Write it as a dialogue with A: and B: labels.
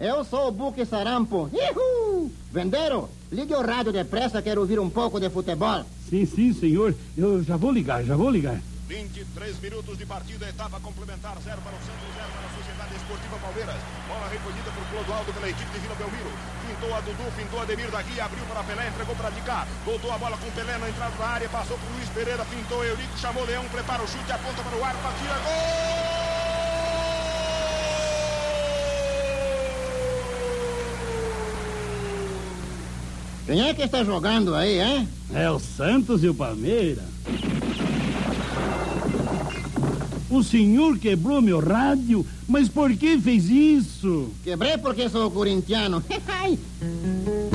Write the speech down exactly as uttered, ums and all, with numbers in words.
A: Eu sou o Buque Sarampo. Ihu! Vendeiro, ligue o rádio depressa, quero ouvir um pouco de futebol.
B: Sim, sim, senhor. Eu já vou ligar, já vou ligar.
C: vinte e três minutos de partida, etapa complementar, zero para o Santos, zero para a Sociedade Esportiva Palmeiras. Bola recolhida por Clodoaldo pela equipe de Vila Belmiro. Fintou a Dudu, fintou a Ademir da Guia, abriu para Pelé, entregou para Dicá. Voltou a bola com Pelé na entrada da área, passou para o Luiz Pereira, pintou Eurico, chamou Leão, prepara o chute, aponta para o ar, partida, gol!
A: Quem é que está jogando aí, hein?
B: É o Santos e o Palmeiras. O senhor quebrou meu rádio, mas por que fez isso?
A: Quebrei porque sou corintiano.